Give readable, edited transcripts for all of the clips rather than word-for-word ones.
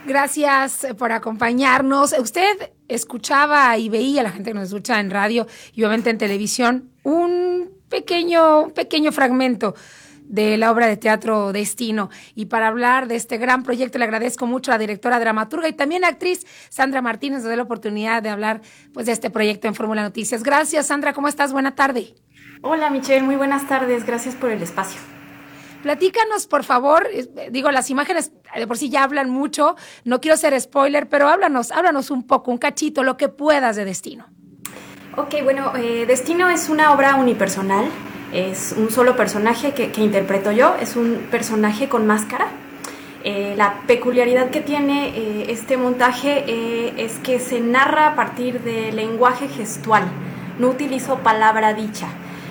Gracias por acompañarnos. Usted escuchaba y veía, la gente que nos escucha en radio y obviamente en televisión, un pequeño fragmento de la obra de teatro Destino. Y para hablar de este gran proyecto le agradezco mucho a la directora, dramaturga y también actriz Sandra Martínez, nos dio la oportunidad de hablar pues de este proyecto en Fórmula Noticias. Gracias, Sandra, ¿cómo estás? Buena tarde. Hola, Michelle, muy buenas tardes, gracias por el espacio. Platícanos, por favor, las imágenes de por sí ya hablan mucho, no quiero ser spoiler, pero háblanos un poco, un cachito, lo que puedas de Destino. Ok, bueno, Destino es una obra unipersonal, es un solo personaje que interpreto yo, es un personaje con máscara. La peculiaridad que tiene este montaje es que se narra a partir de lenguaje gestual, no utilizo palabra dicha.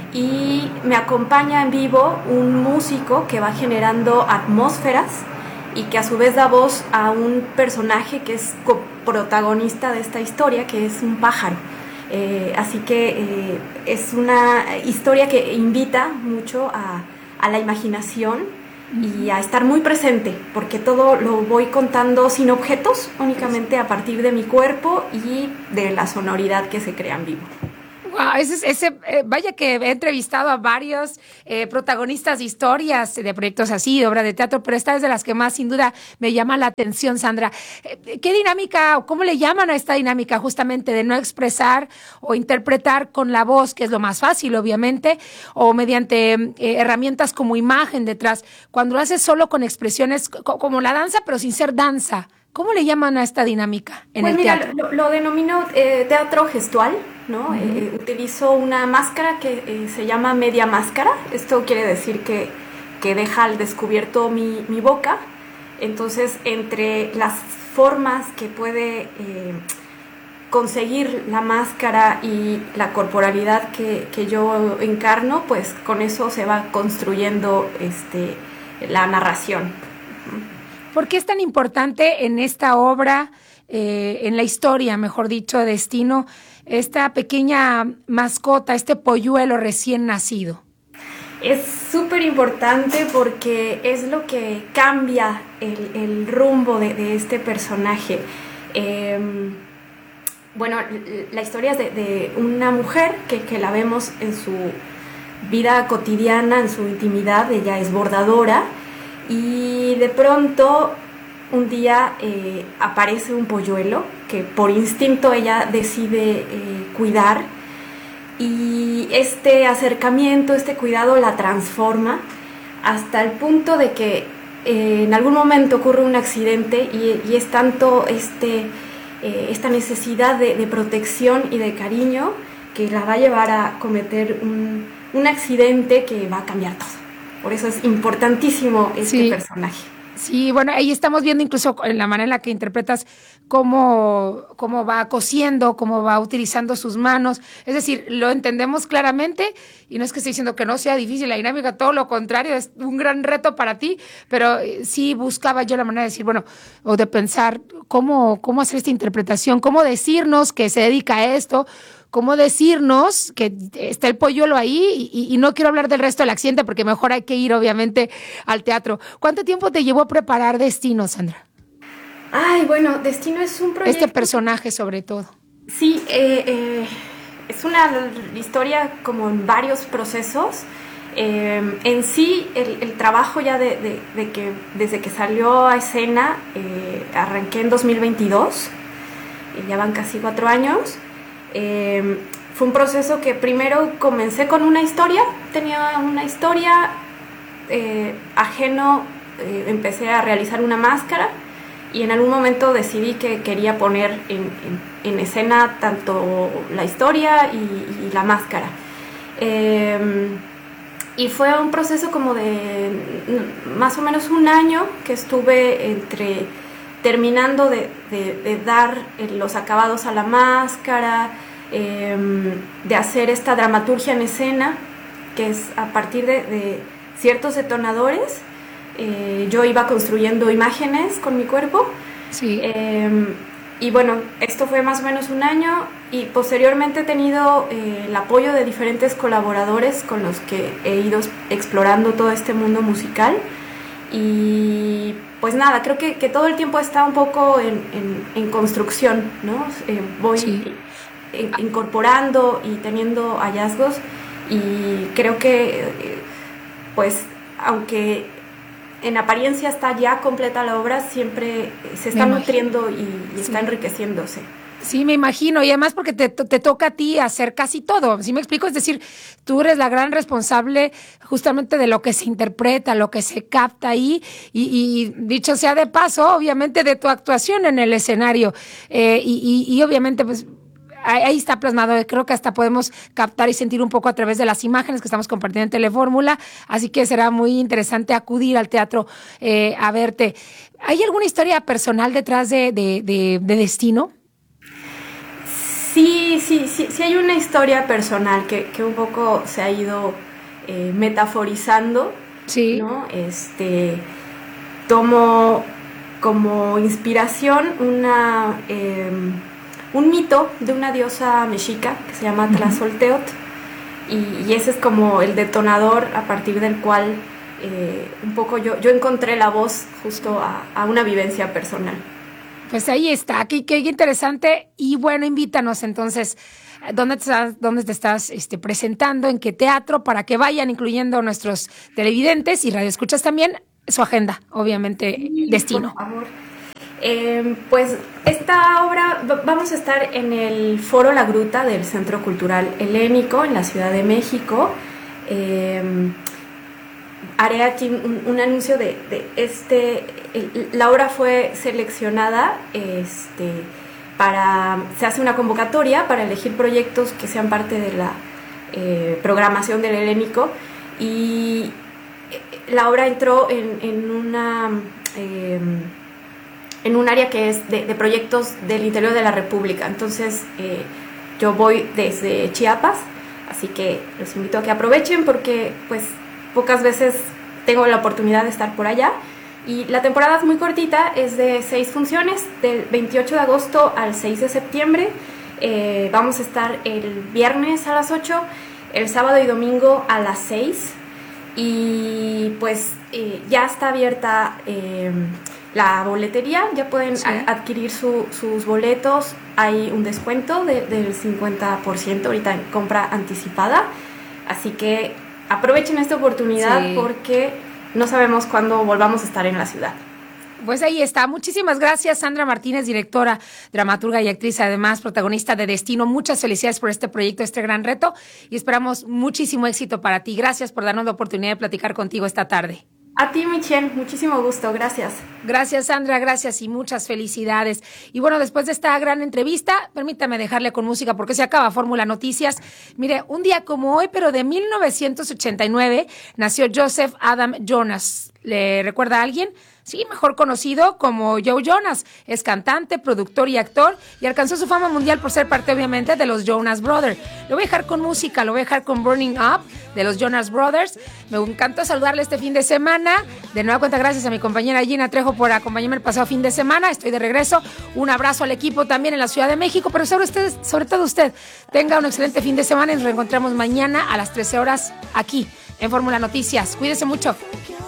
Y me acompaña en vivo un músico que va generando atmósferas y que a su vez da voz a un personaje que es coprotagonista de esta historia, que es un pájaro. Así que es una historia que invita mucho a la imaginación y a estar muy presente, porque todo lo voy contando sin objetos, únicamente a partir de mi cuerpo y de la sonoridad que se crea en vivo. Wow, vaya que he entrevistado a varios protagonistas de historias, de proyectos así, de obra de teatro, pero esta es de las que más sin duda me llama la atención, Sandra. ¿Qué dinámica o cómo le llaman a esta dinámica justamente de no expresar o interpretar con la voz, que es lo más fácil, obviamente, o mediante herramientas como imagen detrás, cuando lo haces solo con expresiones como la danza, pero sin ser danza? ¿Cómo le llaman a esta dinámica en el teatro? Lo denomino teatro gestual, ¿no? Utilizo una máscara que se llama media máscara. Esto quiere decir que deja al descubierto mi boca. Entonces, entre las formas que puede conseguir la máscara y la corporalidad que yo encarno, pues con eso se va construyendo la narración. ¿Por qué es tan importante en esta obra, en la historia, mejor dicho, de Destino, esta pequeña mascota, este polluelo recién nacido? Es súper importante porque es lo que cambia el rumbo de este personaje. Bueno, la historia es de una mujer que la vemos en su vida cotidiana, en su intimidad. Ella es bordadora. Y de pronto un día aparece un polluelo que por instinto ella decide cuidar, y este acercamiento, este cuidado la transforma hasta el punto de que en algún momento ocurre un accidente y es tanto esta necesidad de protección y de cariño que la va a llevar a cometer un accidente que va a cambiar todo. Por eso es importantísimo este personaje. Sí, bueno, ahí estamos viendo incluso en la manera en la que interpretas cómo va cosiendo, cómo va utilizando sus manos. Es decir, lo entendemos claramente y no es que esté diciendo que no sea difícil la dinámica, todo lo contrario, es un gran reto para ti, pero sí buscaba yo la manera de decir, bueno, o de pensar cómo hacer esta interpretación, cómo decirnos que se dedica a esto, cómo decirnos que está el polluelo ahí y no quiero hablar del resto del accidente porque mejor hay que ir obviamente al teatro. ¿Cuánto tiempo te llevó a preparar Destino, Sandra? Ay, bueno, Destino es un proyecto... Este personaje sobre todo. Sí, es una historia como en varios procesos. En sí, el trabajo ya desde que salió a escena, arranqué en 2022, ya van casi 4 años. Fue un proceso que primero comencé con una historia, tenía una historia ajeno, empecé a realizar una máscara y en algún momento decidí que quería poner en escena tanto la historia y la máscara. Y fue un proceso como de más o menos un año que estuve terminando de dar los acabados a la máscara, de hacer esta dramaturgia en escena, que es a partir de ciertos detonadores. Yo iba construyendo imágenes con mi cuerpo. Sí. Y bueno, esto fue más o menos un año y posteriormente he tenido el apoyo de diferentes colaboradores con los que he ido explorando todo este mundo musical. Y pues nada, creo que todo el tiempo está un poco en construcción, ¿no? Voy incorporando y teniendo hallazgos, y creo que, pues, aunque en apariencia está ya completa la obra, siempre se está nutriendo y está enriqueciéndose. Sí, me imagino, y además porque te toca a ti hacer casi todo, ¿sí me explico? Es decir, tú eres la gran responsable justamente de lo que se interpreta, lo que se capta ahí, y dicho sea de paso, obviamente de tu actuación en el escenario, y obviamente pues ahí está plasmado. Creo que hasta podemos captar y sentir un poco a través de las imágenes que estamos compartiendo en Telefórmula, así que será muy interesante acudir al teatro a verte. ¿Hay alguna historia personal detrás de Destino? Sí hay una historia personal que un poco se ha ido metaforizando, sí, ¿no? Tomo como inspiración un mito de una diosa mexica que se llama Tlazolteotl, y ese es como el detonador a partir del cual un poco yo encontré la voz justo a una vivencia personal. Pues ahí está, qué interesante. Y bueno, invítanos entonces, ¿dónde te estás presentando? ¿En qué teatro? Para que vayan incluyendo nuestros televidentes y radioescuchas también su agenda, obviamente, sí, Destino. Por favor. Pues esta obra, vamos a estar en el Foro La Gruta del Centro Cultural Helénico en la Ciudad de México. Haré aquí un anuncio la obra fue seleccionada se hace una convocatoria para elegir proyectos que sean parte de la programación del Helénico, y la obra entró en un área que es de proyectos del interior de la República. Entonces yo voy desde Chiapas, así que los invito a que aprovechen, porque pues pocas veces tengo la oportunidad de estar por allá, y la temporada es muy cortita, es de 6 funciones, del 28 de agosto al 6 de septiembre. Vamos a estar el viernes a las 8, el sábado y domingo a las 6, y pues ya está abierta la boletería, ya pueden adquirir sus boletos. Hay un descuento del 50% ahorita en compra anticipada, así que aprovechen esta oportunidad, porque no sabemos cuándo volvamos a estar en la ciudad. Pues ahí está. Muchísimas gracias, Sandra Martínez, directora, dramaturga y actriz, además protagonista de Destino. Muchas felicidades por este proyecto, este gran reto, y esperamos muchísimo éxito para ti. Gracias por darnos la oportunidad de platicar contigo esta tarde. A ti, Michelle, muchísimo gusto, gracias. Gracias, Sandra, gracias y muchas felicidades. Y bueno, después de esta gran entrevista, permítame dejarle con música porque se acaba Fórmula Noticias. Mire, un día como hoy, pero de 1989, nació Joseph Adam Jonas. ¿Le recuerda a alguien? Sí, mejor conocido como Joe Jonas. Es cantante, productor y actor, y alcanzó su fama mundial por ser parte, obviamente, de los Jonas Brothers. Lo voy a dejar con música, lo voy a dejar con Burning Up, de los Jonas Brothers. Me encantó saludarle este fin de semana. De nueva cuenta, gracias a mi compañera Gina Trejo por acompañarme el pasado fin de semana. Estoy de regreso. Un abrazo al equipo también en la Ciudad de México, pero sobre todo usted, tenga un excelente fin de semana y nos reencontramos mañana a las 13 horas aquí en Fórmula Noticias. Cuídese mucho.